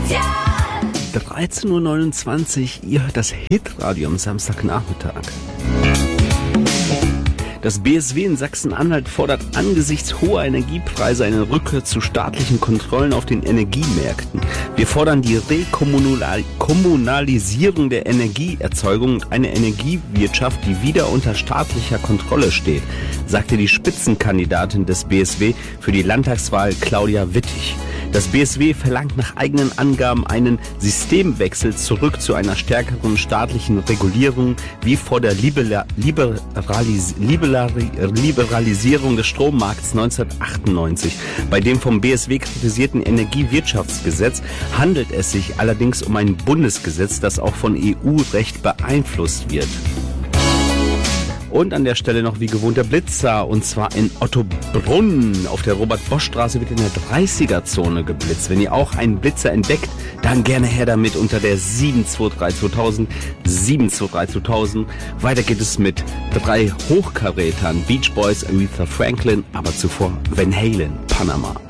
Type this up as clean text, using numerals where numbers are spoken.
13:29 Uhr, ihr hört das Hitradio am Samstagnachmittag. Das BSW in Sachsen-Anhalt fordert angesichts hoher Energiepreise eine Rückkehr zu staatlichen Kontrollen auf den Energiemärkten. Wir fordern die Rekommunalisierung der Energieerzeugung und eine Energiewirtschaft, die wieder unter staatlicher Kontrolle steht, sagte die Spitzenkandidatin des BSW für die Landtagswahl Claudia Wittig. Das BSW verlangt nach eigenen Angaben einen Systemwechsel zurück zu einer stärkeren staatlichen Regulierung wie vor der Liberalisierung des Strommarkts 1998. Bei dem vom BSW kritisierten Energiewirtschaftsgesetz handelt es sich allerdings um ein Bundesgesetz, das auch von EU-Recht beeinflusst wird. Und an der Stelle noch wie gewohnt der Blitzer, und zwar in Ottobrunn. Auf der Robert-Bosch-Straße wird in der 30er-Zone geblitzt. Wenn ihr auch einen Blitzer entdeckt, dann gerne her damit unter der 723-2000, 723-2000. Weiter geht es mit 3 Hochkarätern, Beach Boys, Aretha Franklin, aber zuvor Van Halen, Panama.